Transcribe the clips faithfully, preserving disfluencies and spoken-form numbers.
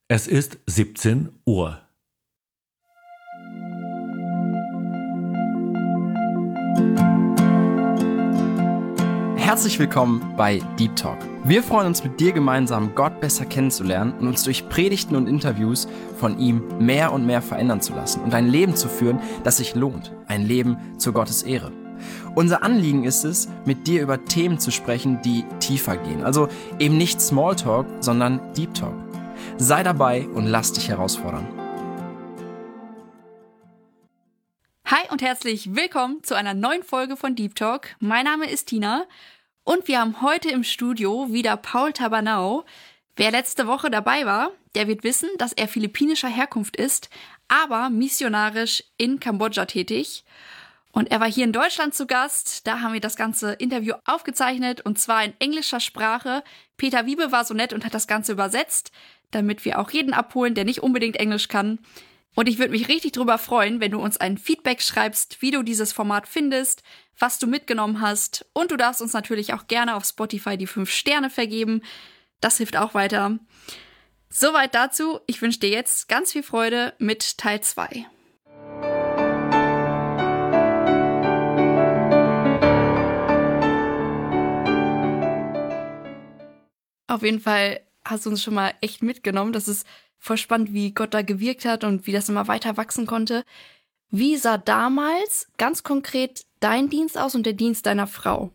Es ist siebzehn Uhr. Herzlich willkommen bei Deep Talk. Wir freuen uns, mit dir gemeinsam Gott besser kennenzulernen und uns durch Predigten und Interviews von ihm mehr und mehr verändern zu lassen und ein Leben zu führen, das sich lohnt. Ein Leben zu Gottes Ehre. Unser Anliegen ist es, mit dir über Themen zu sprechen, die tiefer gehen. Also eben nicht Smalltalk, sondern Deep Talk. Sei dabei und lass dich herausfordern. Hi und herzlich willkommen zu einer neuen Folge von Deep Talk. Mein Name ist Tina und wir haben heute im Studio wieder Paul Tabanau. Wer letzte Woche dabei war, der wird wissen, dass er philippinischer Herkunft ist, aber missionarisch in Kambodscha tätig. Und er war hier in Deutschland zu Gast. Da haben wir das ganze Interview aufgezeichnet und zwar in englischer Sprache. Peter Wiebe war so nett und hat das Ganze übersetzt, damit wir auch jeden abholen, der nicht unbedingt Englisch kann. Und ich würde mich richtig drüber freuen, wenn du uns ein Feedback schreibst, wie du dieses Format findest, was du mitgenommen hast. Und du darfst uns natürlich auch gerne auf Spotify die fünf Sterne vergeben. Das hilft auch weiter. Soweit dazu. Ich wünsche dir jetzt ganz viel Freude mit Teil zwei. Auf jeden Fall hast du uns schon mal echt mitgenommen. Das ist voll spannend, wie Gott da gewirkt hat und wie das immer weiter wachsen konnte. Wie sah damals ganz konkret dein Dienst aus und der Dienst deiner Frau?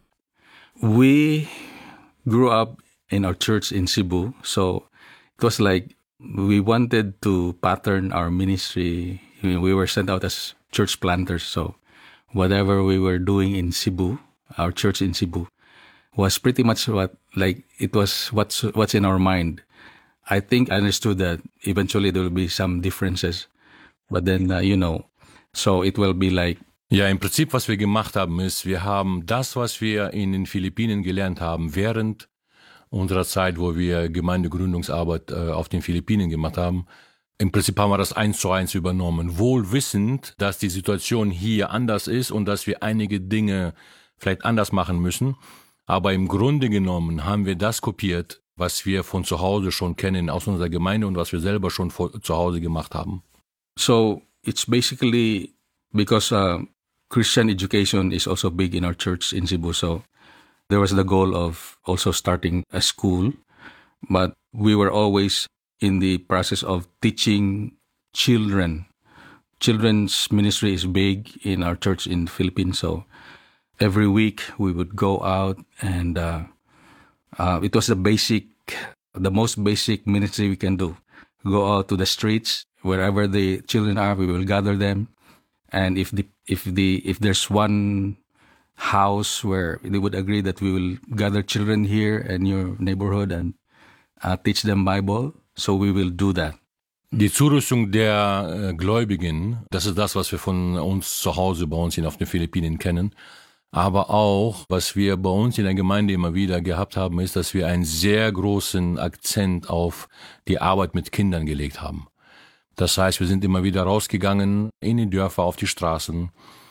We grew up in our church in Cebu, so it was like we wanted to pattern our ministry. We were sent out as church planters, so whatever we were doing in Cebu, our church in Cebu, was pretty much what, like, it was what's what's in our mind. I think I understood that eventually there will be some differences, but then, uh, you know, so it will be like. Ja, im Prinzip, was wir gemacht haben, ist, wir haben das, was wir in den Philippinen gelernt haben, während unserer Zeit, wo wir Gemeindegründungsarbeit äh, auf den Philippinen gemacht haben, im Prinzip haben wir das eins zu eins übernommen, wohl wissend, dass die Situation hier anders ist und dass wir einige Dinge vielleicht anders machen müssen. Aber im Grunde genommen haben wir das kopiert, was wir von zu Hause schon kennen aus unserer Gemeinde und was wir selber schon vor, zu Hause gemacht haben. So it's basically because uh, Christian education is also big in our church in Cebu. So there was the goal of also starting a school, but we were always in the process of teaching children. Children's ministry is big in our church in the Philippines. So every week we would go out and uh, uh, it was the basic, the most basic ministry we can do. Go out to the streets, wherever the children are, we will gather them. And if the if the if there's one house where they would agree that we will gather children here in your neighborhood and uh, teach them Bible, so we will do that. Die Zurüstung der äh, Gläubigen, das ist das, was wir von uns zu Hause bei uns hier auf den Philippinen kennen. Aber auch, was wir bei uns in der Gemeinde immer wieder gehabt haben, ist, dass wir einen sehr großen Akzent auf die Arbeit mit Kindern gelegt haben. Das heißt, wir sind immer wieder rausgegangen in die Dörfer, auf die Straßen.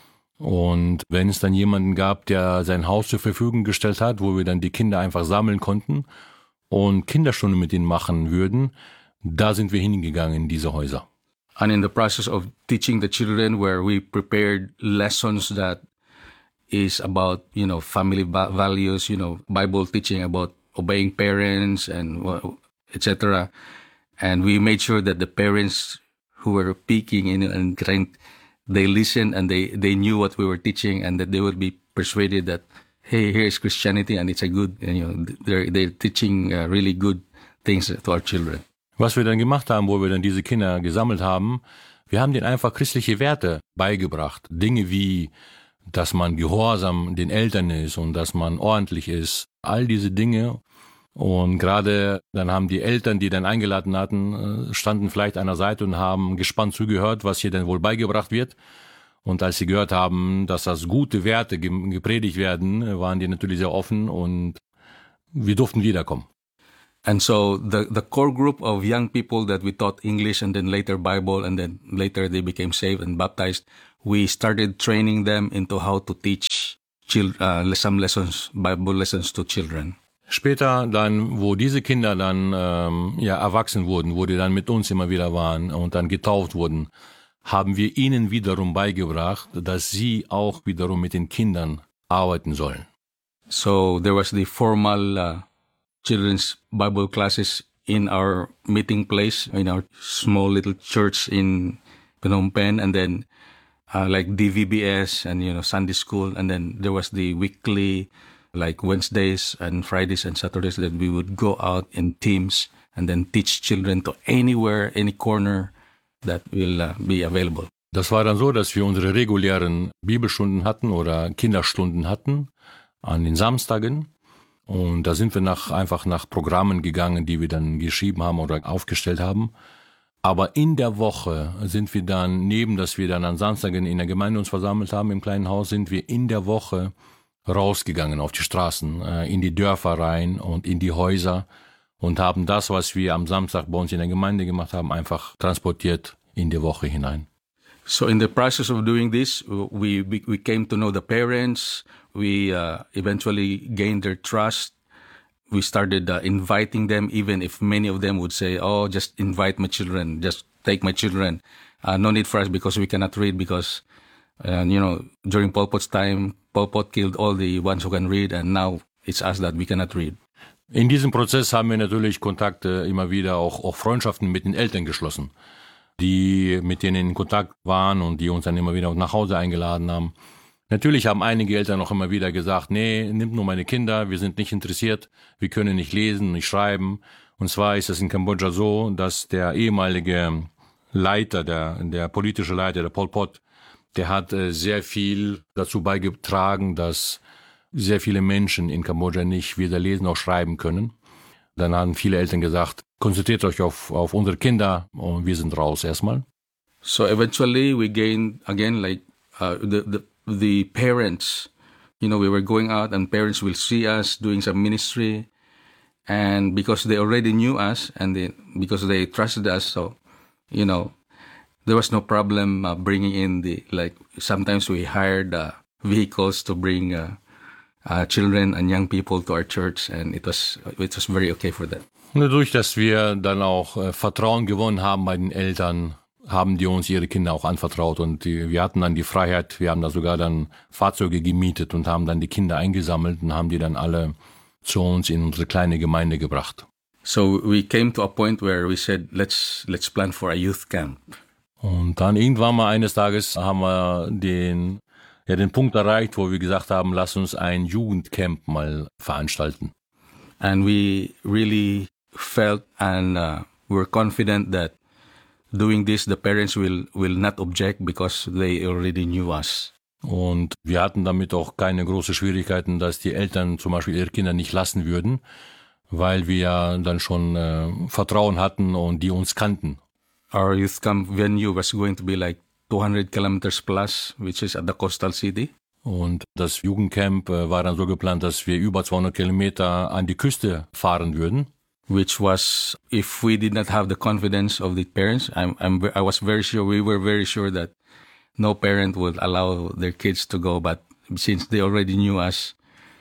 Und wenn es dann jemanden gab, der sein Haus zur Verfügung gestellt hat, wo wir dann die Kinder einfach sammeln konnten und Kinderstunden mit ihnen machen würden, da sind wir hingegangen in diese Häuser. And in the process of teaching the children, where we prepared lessons that is about, you know, family values, you know, Bible teaching about obeying parents and et cetera. And we made sure that the parents who were peeking in and trying, they listened and they, they knew what we were teaching and that they would be persuaded that, hey, here is Christianity and it's a good, and, you know, they're, they're teaching uh, really good things to our children. Was wir dann gemacht haben, wo wir dann diese Kinder gesammelt haben, wir haben denen einfach christliche Werte beigebracht. Dinge wie, dass man gehorsam den Eltern ist und dass man ordentlich ist. All diese Dinge. Und gerade dann haben die Eltern, die dann eingeladen hatten, standen vielleicht an der Seite und haben gespannt zugehört, was hier denn wohl beigebracht wird. Und als sie gehört haben, dass das gute Werte gepredigt werden, waren die natürlich sehr offen und wir durften wiederkommen. And so the, the core group of young people that we taught English and then later Bible and then later they became saved and baptized, we started training them into how to teach chil- uh, some lessons, Bible lessons to children. Später dann, wo diese Kinder dann ähm, ja erwachsen wurden, wo die dann mit uns immer wieder waren und dann getauft wurden, haben wir ihnen wiederum beigebracht, dass sie auch wiederum mit den Kindern arbeiten sollen. So there was the formal uh, children's Bible classes in our meeting place, in our small little church in Phnom Penh, and then uh, like D V B S and, you know, Sunday school, and then there was the weekly, like Wednesdays and Fridays and Saturdays that we would go out in teams and then teach children to anywhere, any corner that will uh, be available. Das war dann so, dass wir unsere regulären Bibelstunden hatten oder Kinderstunden hatten an den Samstagen. Und da sind wir nach, einfach nach Programmen gegangen, die wir dann geschrieben haben oder aufgestellt haben. Aber in der Woche sind wir dann, neben dass wir dann an Samstagen in der Gemeinde uns versammelt haben im kleinen Haus, sind wir in der Woche rausgegangen auf die Straßen, in die Dörfer rein und in die Häuser und haben das, was wir am Samstag bei uns in der Gemeinde gemacht haben, einfach transportiert in die Woche hinein. So in the process of doing this, we we, we came to know the parents. We uh, eventually gained their trust. We started uh, inviting them, even if many of them would say, "Oh, just invite my children, just take my children. Uh, no need for us because we cannot read because." And, you know, during Pol Pot's time, Pol Pot killed all the ones who can read, and now it's us that we cannot read. In diesem Prozess haben wir natürlich Kontakte, immer wieder auch, auch Freundschaften mit den Eltern geschlossen, die mit denen in Kontakt waren und die uns dann immer wieder nach Hause eingeladen haben. Natürlich haben einige Eltern auch immer wieder gesagt, nee, nimmt nur meine Kinder, wir sind nicht interessiert, wir können nicht lesen, nicht schreiben. Und zwar ist es in Kambodscha so, dass der ehemalige Leiter, der, der politische Leiter, der Pol Pot, der hat äh, sehr viel dazu beigetragen, dass sehr viele Menschen in Kambodscha nicht weder lesen noch schreiben können. Dann haben viele Eltern gesagt, konzentriert euch auf, auf unsere Kinder und wir sind raus erstmal. So eventually we gained, again, like uh, the, the, the parents, you know, we were going out and parents will see us doing some ministry. And because they already knew us and they, because they trusted us, so, you know, there was no problem uh, bringing in the, like, sometimes we hired uh, vehicles to bring uh, uh, children and young people to our church, and it was it was very okay for them. Dadurch, dass wir dann auch äh, Vertrauen gewonnen haben bei den Eltern, haben die uns ihre Kinder auch anvertraut und die, wir hatten dann die Freiheit, wir haben da sogar dann Fahrzeuge gemietet und haben dann die Kinder eingesammelt und haben die dann alle zu uns in unsere kleine Gemeinde gebracht. So we came to a point where we said, let's let's plan for a youth camp. Und dann irgendwann mal eines Tages haben wir den, ja, den Punkt erreicht, wo wir gesagt haben, lass uns ein Jugendcamp mal veranstalten. And we really felt and uh, we were confident that doing this, the parents will, will not object because they already knew us. Und wir hatten damit auch keine großen Schwierigkeiten, dass die Eltern zum Beispiel ihre Kinder nicht lassen würden, weil wir ja dann schon äh, Vertrauen hatten und die uns kannten. Our youth camp venue was going to be like two hundred kilometers plus, which is at the coastal city. Und das Jugendcamp äh, war dann so geplant, dass wir über zweihundert Kilometer an die Küste fahren würden. Which was, if we did not have the confidence of the parents, I'm, I'm, I was very sure, we were very sure that no parent would allow their kids to go, but since they already knew us,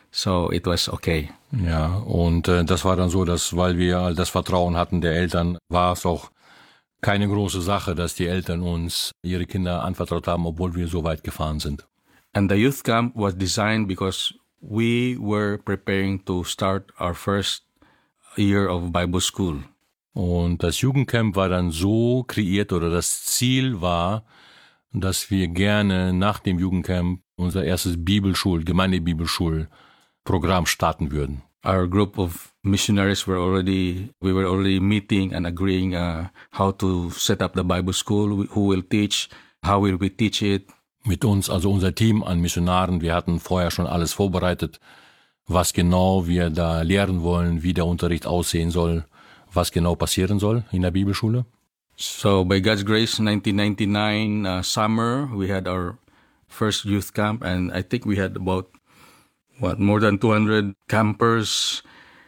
so it was okay. Ja, und äh, das war dann so, dass, weil wir das Vertrauen hatten der Eltern, war es auch keine große Sache, dass die Eltern uns ihre Kinder anvertraut haben, obwohl wir so weit gefahren sind. And the youth camp was designed because we were preparing to start our first year of Bible school. Und das Jugendcamp war dann so kreiert, oder das Ziel war, dass wir gerne nach dem Jugendcamp unser erstes Bibelschul, Gemeindebibelschulprogramm starten würden. Our group of missionaries were already, we were already meeting and agreeing uh, how to set up the Bible school, who will teach, how will we teach it. Mit uns, also unser Team an Missionaren, wir hatten vorher schon alles vorbereitet, was genau wir da lehren wollen, wie der Unterricht aussehen soll, was genau passieren soll in der Bibelschule. So by God's grace, nineteen ninety-nine uh, summer, we had our first youth camp, and I think we had about, what, more than two hundred campers,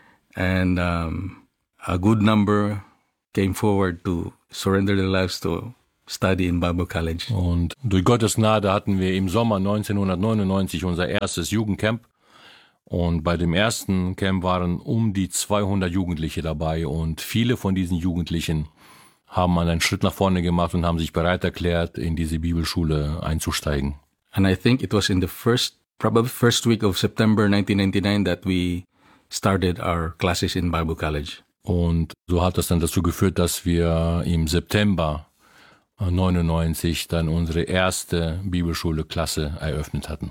and um, a good number came forward to surrender their lives to study in Bible College. Und durch Gottes Gnade hatten wir im Sommer neunzehnhundertneunundneunzig unser erstes Jugendcamp. Und bei dem ersten Camp waren um die zweihundert Jugendliche dabei und viele von diesen Jugendlichen haben einen Schritt nach vorne gemacht und haben sich bereit erklärt, in diese Bibelschule einzusteigen. And I think it was in the first, probably first week of September nineteen ninety-nine that we started our classes in Bible College. Und so hat das dann dazu geführt, dass wir im September neunundneunzig dann unsere erste Bibelschule-Klasse eröffnet hatten.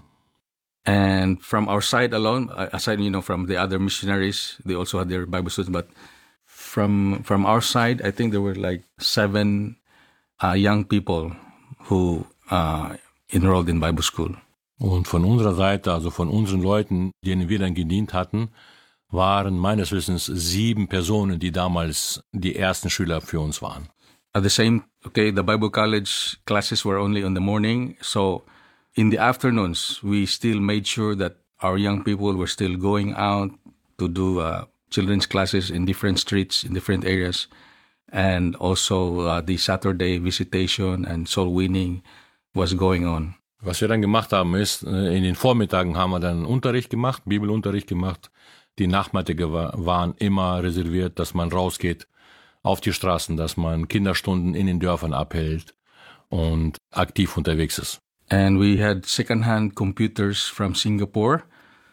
And from our side alone, aside, you know, from the other missionaries, they also had their Bible students, but from from our side, I think there were like seven uh, young people who uh, enrolled in Bible school. Und von unserer Seite, also von unseren Leuten, denen wir dann gedient hatten, waren meines Wissens sieben Personen, die damals die ersten Schüler für uns waren. At the same, okay, the Bible college classes were only in the morning, so in the afternoons, we still made sure that our young people were still going out to do uh, children's classes in different streets, in different areas, and also uh, the Saturday visitation and soul winning was going on. Was wir dann gemacht haben ist, in den Vormittagen haben wir dann Unterricht gemacht, Bibelunterricht gemacht. Die Nachmittage waren immer reserviert, dass man rausgeht auf die Straßen, dass man Kinderstunden in den Dörfern abhält und aktiv unterwegs ist. And we had second-hand computers from Singapore.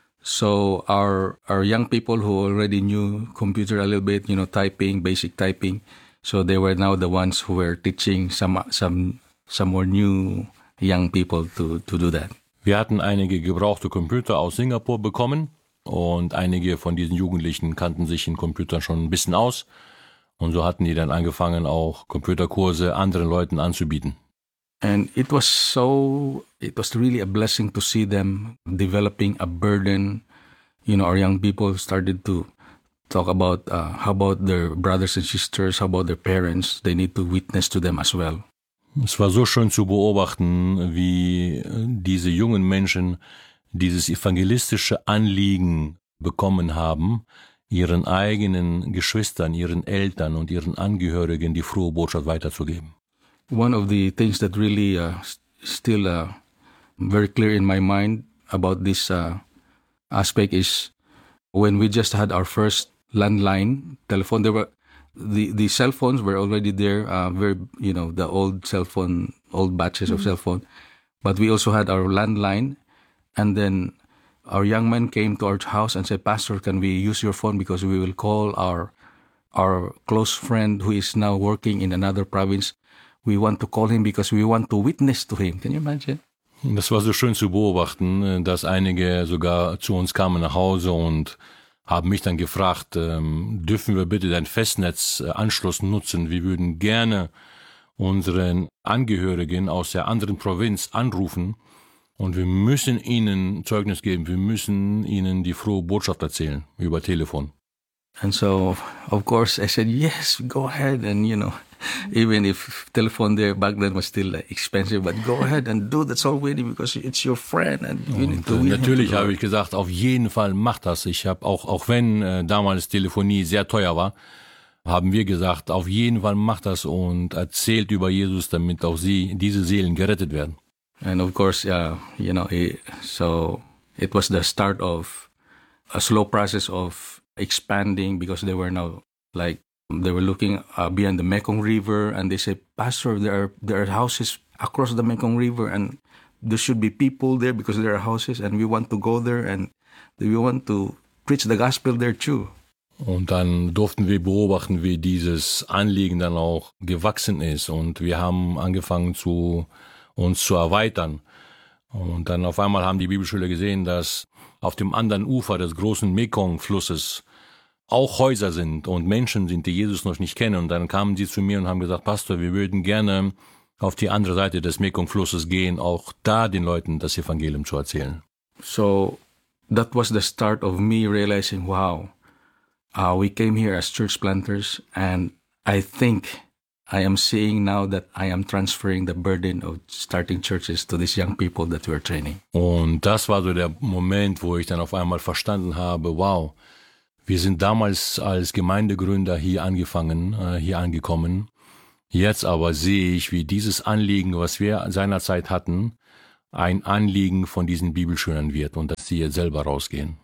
So our our young people who already knew computer a little bit, you know, typing, basic typing. So they were now the ones who were teaching some some some more new young people to to do that. Wir hatten einige gebrauchte Computer aus Singapur bekommen und einige von diesen Jugendlichen kannten sich in Computern schon ein bisschen aus. Und so hatten die dann angefangen, auch Computerkurse anderen Leuten anzubieten. And it was so, it was really a blessing to see them developing a burden. You know, our young people started to talk about uh, how about their brothers and sisters, how about their parents. They need to witness to them as well. Es war so schön zu beobachten, wie diese jungen Menschen dieses evangelistische Anliegen bekommen haben, ihren eigenen Geschwistern, ihren Eltern und ihren Angehörigen die frohe Botschaft weiterzugeben. One of the things that really uh, still uh, very clear in my mind about this uh, aspect is when we just had our first landline telephone. There were the the cell phones were already there, uh, very you know the old cell phone, old batches mm-hmm. of cell phone, but we also had our landline, and then our young man came to our house and said, "Pastor, can we use your phone because we will call our our close friend who is now working in another province. We want to call him because we want to witness to him." Can you imagine? Das war so schön zu beobachten, dass einige sogar zu uns kamen nach Hause und haben mich dann gefragt, ähm, dürfen wir bitte deinen Festnetzanschluss nutzen? Wir würden gerne unseren Angehörigen aus der anderen Provinz anrufen und wir müssen ihnen Zeugnis geben, wir müssen ihnen die frohe Botschaft erzählen über Telefon. And so, of course, I said, yes, go ahead. And, you know, even if telephone there back then was still expensive, but go ahead and do that soul winning because it's your friend. And you need to win. Natürlich habe ich gesagt, auf jeden Fall mach das. Ich habe auch, auch wenn äh, damals Telefonie sehr teuer war, haben wir gesagt, auf jeden Fall mach das und erzählt über Jesus, damit auch sie, diese Seelen gerettet werden. And of course, yeah, you know, it, so it was the start of a slow process of expanding because they were now like they were looking uh, beyond the Mekong River and they said, "Pastor, there are there are houses across the Mekong River and there should be people there because there are houses and we want to go there and we want to preach the gospel there too." Und dann durften wir beobachten, wie dieses Anliegen dann auch gewachsen ist und wir haben angefangen zu uns zu erweitern. Und dann auf einmal haben die Bibelschüler gesehen, dass auf dem anderen Ufer des großen Mekong-Flusses auch Häuser sind und Menschen sind, die Jesus noch nicht kennen. Und dann kamen sie zu mir und haben gesagt, Pastor, wir würden gerne auf die andere Seite des Mekong-Flusses gehen, auch da den Leuten das Evangelium zu erzählen. So that was the start of me realizing, wow, uh, we came here as church planters and I think I am seeing now that I am transferring the burden of starting churches to these young people that we are training. Und das war so der Moment, wo ich dann auf einmal verstanden habe, wow, wir sind damals als Gemeindegründer hier angefangen, hier angekommen. Jetzt aber sehe ich, wie dieses Anliegen, was wir seinerzeit hatten, ein Anliegen von diesen Bibelschülern wird und dass sie jetzt selber rausgehen.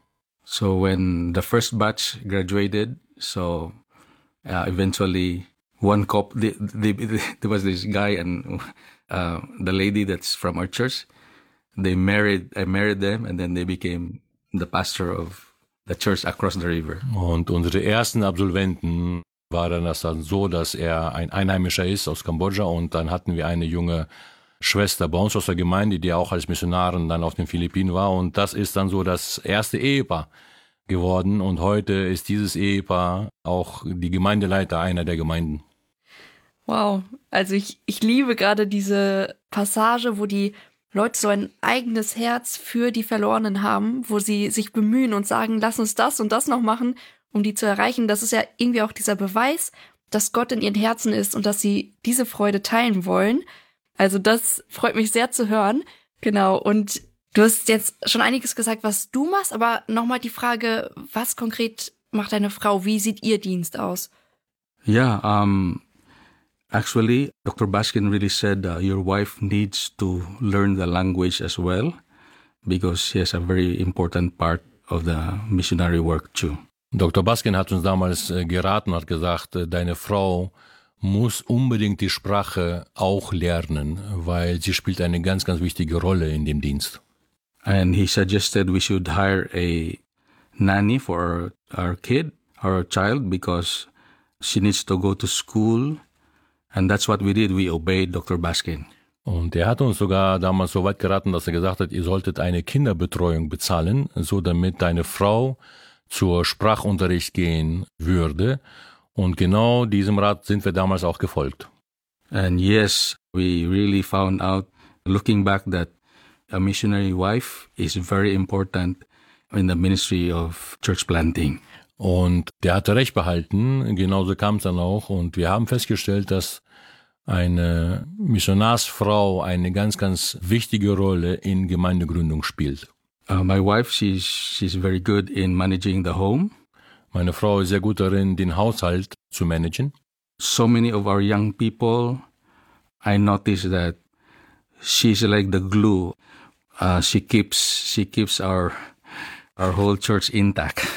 So when the first batch graduated, so uh, eventually one couple, the, the, the, there was this guy and uh, the lady that's from our church. They married, I married them, and then they became the pastor of the church across the river. Und unsere ersten Absolventen war dann das dann so, dass er ein Einheimischer ist aus Kambodscha und dann hatten wir eine junge Schwester bei uns aus der Gemeinde, die auch als Missionarin dann auf den Philippinen war und das ist dann so das erste Ehepaar geworden und heute ist dieses Ehepaar auch die Gemeindeleiter einer der Gemeinden. Wow, also ich, ich liebe gerade diese Passage, wo die Leute so ein eigenes Herz für die Verlorenen haben, wo sie sich bemühen und sagen, lass uns das und das noch machen, um die zu erreichen. Das ist ja irgendwie auch dieser Beweis, dass Gott in ihren Herzen ist und dass sie diese Freude teilen wollen. Also das freut mich sehr zu hören. Genau, und du hast jetzt schon einiges gesagt, was du machst, aber nochmal die Frage, was konkret macht deine Frau? Wie sieht ihr Dienst aus? Yeah, um, actually, Doctor Baskin really said uh, your wife needs to learn the language as well because she has a very important part of the missionary work too. Doktor Baskin hat uns damals äh, geraten, hat gesagt, äh, deine Frau muss unbedingt die Sprache auch lernen, weil sie spielt eine ganz, ganz wichtige Rolle in dem Dienst. And he suggested we should hire a nanny for our, our kid, our child, because she needs to go to school. And that's what we did. We obeyed Doktor Baskin. Und er hat uns sogar damals so weit geraten, dass er gesagt hat, ihr solltet eine Kinderbetreuung bezahlen, so damit deine Frau zur Sprachunterricht gehen würde. Und genau diesem Rat sind wir damals auch gefolgt. And yes, we really found out, looking back, that a missionary wife is very important in the ministry of church planting. Und der hatte recht behalten, genauso kam es dann auch. Und wir haben festgestellt, dass eine Missionarsfrau eine ganz, ganz wichtige Rolle in Gemeindegründung spielt. Uh, my wife, she's, she's very good in managing the home. Meine Frau ist sehr gut darin, den Haushalt zu managen. So many of our young people, I noticed that she's like the glue. Uh, she keeps, she keeps our, our whole church intact.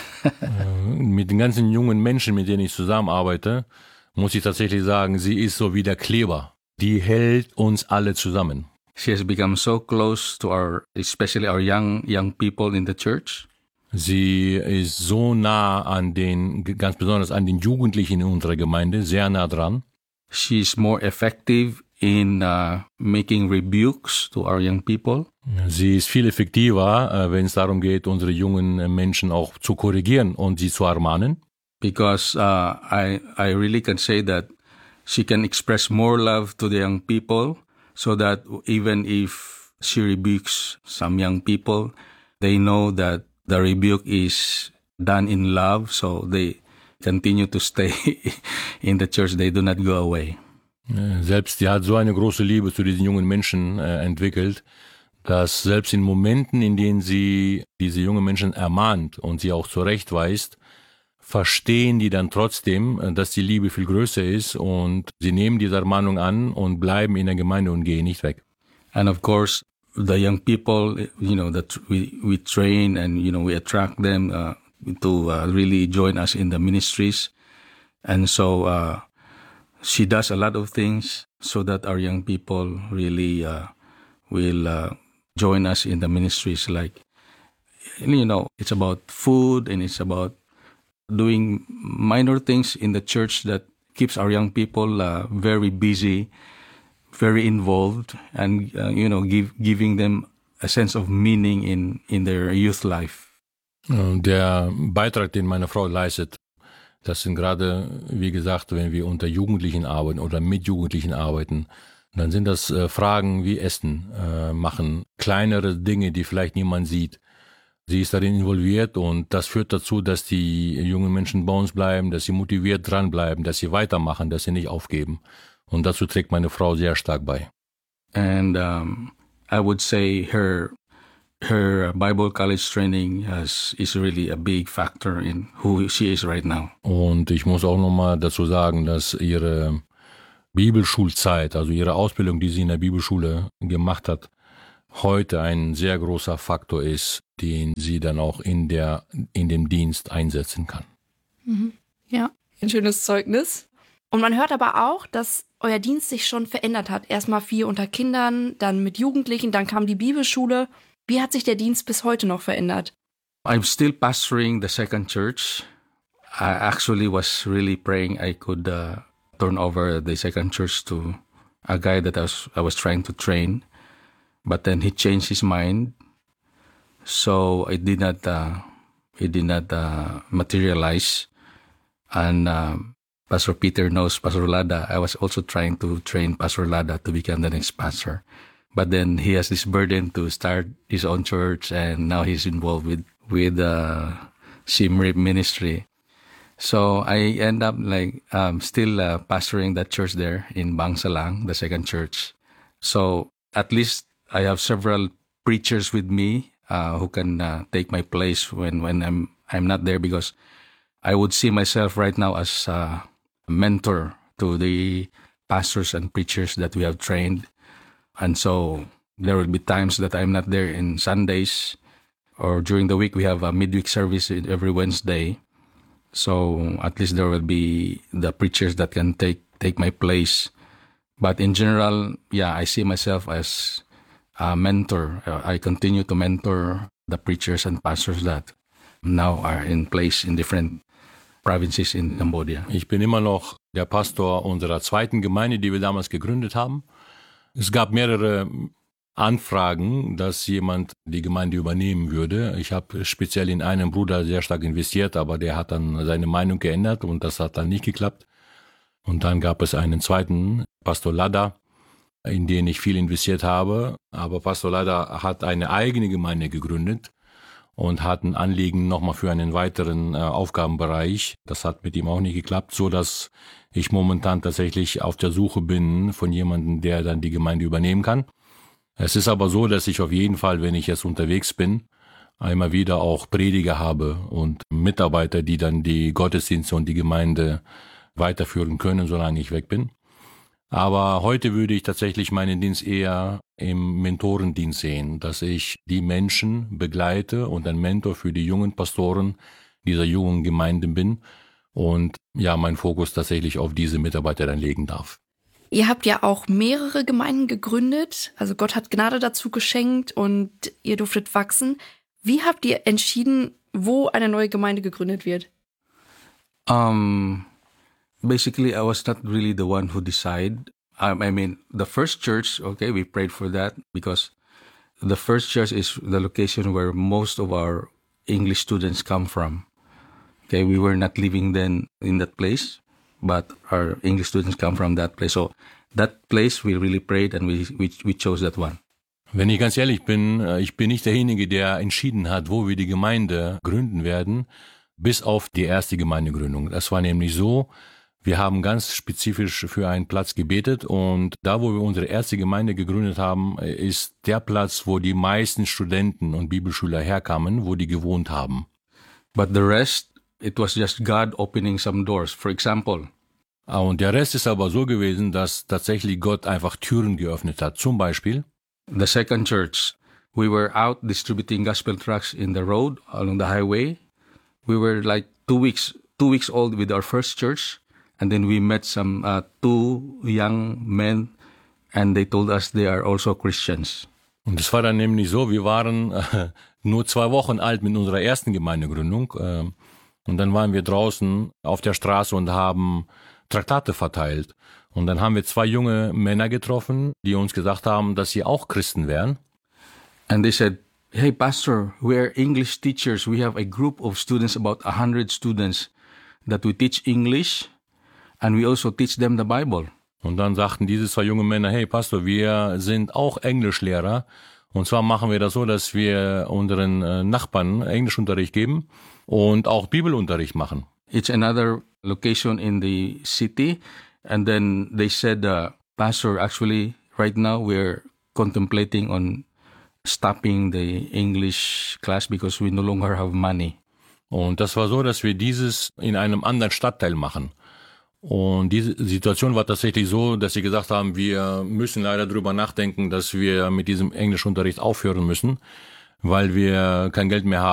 Mit den ganzen jungen Menschen, mit denen ich zusammenarbeite, muss ich tatsächlich sagen, sie ist so wie der Kleber. Die hält uns alle zusammen. She has become so close to our, especially our young young people in the church. Sie ist so nah an den, ganz besonders an den Jugendlichen in unserer Gemeinde, sehr nah dran. She's more effective in uh, making rebukes to our young people. Sie ist viel effektiver, wenn es darum geht, unsere jungen Menschen auch zu korrigieren und sie zu ermahnen. Because uh, I I really can say that she can express more love to the young people, so that even if she rebukes some young people, they know that the rebuke is done in love, so they continue to stay in the church. They do not go away. Selbst sie hat so eine große Liebe zu diesen jungen Menschen äh, entwickelt, dass selbst in Momenten, in denen sie diese jungen Menschen ermahnt und sie auch zurechtweist, verstehen die dann trotzdem, dass die Liebe viel größer ist und sie nehmen diese Ermahnung an und bleiben in der Gemeinde und gehen nicht weg. And of course, the young people, you know, that we, we train and, you know, we attract them uh, to uh, really join us in the ministries. And so uh, she does a lot of things so that our young people really uh, will uh, join us in the ministries. Like, you know, it's about food and it's about doing minor things in the church that keeps our young people uh, very busy, very involved, and uh, you know, give, giving them a sense of meaning in in their youth life. Der Beitrag, den meine Frau leistet, das sind gerade, wie gesagt, wenn wir unter Jugendlichen arbeiten oder mit Jugendlichen arbeiten, dann sind das äh, Fragen wie Essen äh, machen, kleinere Dinge, die vielleicht niemand sieht. Sie ist darin involviert und das führt dazu, dass die jungen Menschen bei uns bleiben, dass sie motiviert dranbleiben, dass sie weitermachen, dass sie nicht aufgeben. Und dazu trägt meine Frau sehr stark bei. And um, I would say her her Bible college training has is really a big factor in who she is right now. Und ich muss auch nochmal dazu sagen, dass ihre Bibelschulzeit, also ihre Ausbildung, die sie in der Bibelschule gemacht hat, heute ein sehr großer Faktor ist, den sie dann auch in der, in dem Dienst einsetzen kann. Mhm. Ja, ein schönes Zeugnis. Und man hört aber auch, dass euer Dienst sich schon verändert hat. Erstmal viel unter Kindern, dann mit Jugendlichen, dann kam die Bibelschule. Wie hat sich der Dienst bis heute noch verändert? I'm still pastoring the second church. I actually was really praying I could uh, turn over the second church to a guy that I was, I was trying to train. But then he changed his mind. So it did not, uh, it did not uh, materialize. And um, Pastor Peter knows Pastor Lada. I was also trying to train Pastor Lada to become the next pastor. But then he has this burden to start his own church, and now he's involved with, with uh, Simrip ministry. So I end up like um, still uh, pastoring that church there in Bangsalang, the second church. So at least I have several preachers with me uh, who can uh, take my place when, when I'm I'm not there, because I would see myself right now as a mentor to the pastors and preachers that we have trained. And so there will be times that I'm not there in Sundays, or during the week we have a midweek service every Wednesday. So at least there will be the preachers that can take take my place. But in general, yeah, I see myself as a mentor. I continue to mentor the preachers and pastors that now are in place in different provinces in Cambodia. Ich bin immer noch der Pastor unserer zweiten Gemeinde, die wir damals gegründet haben. Es gab mehrere Anfragen, dass jemand die Gemeinde übernehmen würde. Ich habe speziell in einen Bruder sehr stark investiert, aber der hat dann seine Meinung geändert und das hat dann nicht geklappt. Und dann gab es einen zweiten, Pastor Lada, in den ich viel investiert habe. Aber Pastor Lada hat eine eigene Gemeinde gegründet und hat ein Anliegen nochmal für einen weiteren äh, Aufgabenbereich. Das hat mit ihm auch nicht geklappt, so dass ich momentan tatsächlich auf der Suche bin von jemandem, der dann die Gemeinde übernehmen kann. Es ist aber so, dass ich auf jeden Fall, wenn ich jetzt unterwegs bin, einmal wieder auch Prediger habe und Mitarbeiter, die dann die Gottesdienste und die Gemeinde weiterführen können, solange ich weg bin. Aber heute würde ich tatsächlich meinen Dienst eher im Mentorendienst sehen, dass ich die Menschen begleite und ein Mentor für die jungen Pastoren dieser jungen Gemeinde bin und ja, meinen Fokus tatsächlich auf diese Mitarbeiter dann legen darf. Ihr habt ja auch mehrere Gemeinden gegründet, also Gott hat Gnade dazu geschenkt und ihr durftet wachsen. Wie habt ihr entschieden, wo eine neue Gemeinde gegründet wird? Um, basically, I was not really the one who decided. I, I mean, the first church, okay, we prayed for that because the first church is the location where most of our English students come from. Okay, we were not living then in that place, but our English students come from that place. So that place we really prayed and we, we, we chose that one. Wenn ich ganz ehrlich bin, ich bin nicht derjenige, der entschieden hat, wo wir die Gemeinde gründen werden, bis auf die erste Gemeindegründung. Das war nämlich so, wir haben ganz spezifisch für einen Platz gebetet und da, wo wir unsere erste Gemeinde gegründet haben, ist der Platz, wo die meisten Studenten und Bibelschüler herkamen, wo die gewohnt haben. But the rest, it was just God opening some doors. For example. Und der Rest ist aber so gewesen, dass tatsächlich Gott einfach Türen geöffnet hat. Zum Beispiel the second church. We were out distributing gospel tracts in the road along the highway. We were like two weeks, two weeks old with our first church. And then we met some uh, two young men and they told us they are also Christians. Und es war dann nämlich so, wir waren äh, nur zwei Wochen alt mit unserer ersten Gemeindegründung. Äh, und dann waren wir draußen auf der Straße und haben Traktate verteilt. Und dann haben wir zwei junge Männer getroffen, die uns gesagt haben, dass sie auch Christen wären. And they said, hey, Pastor, we are English teachers. We have a group of students, about a hundred students, that we teach English. And we also teach them the Bible. Und dann sagten diese zwei junge Männer, hey Pastor, wir sind auch Englischlehrer. Und zwar machen wir das so, dass wir unseren äh, Nachbarn Englischunterricht geben und auch Bibelunterricht machen. It's another location in the city. And then they said, uh, Pastor, actually, right now we're contemplating on stopping the English class because we no longer have money. Und das war so, dass wir dieses in einem anderen Stadtteil machen. Und diese Situation war tatsächlich so, dass sie gesagt haben, wir müssen leider drüber nachdenken, dass wir mit diesem Englischunterricht aufhören müssen, weil wir kein Geld mehr haben.